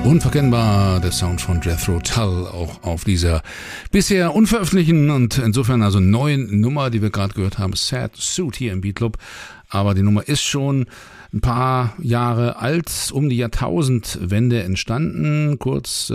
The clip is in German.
Unverkennbar, der Sound von Jethro Tull, auch auf dieser bisher unveröffentlichten und insofern also neuen Nummer, die wir gerade gehört haben, Sad Suit hier im Beatclub. Aber die Nummer ist schon ein paar Jahre alt, um die Jahrtausendwende entstanden, kurz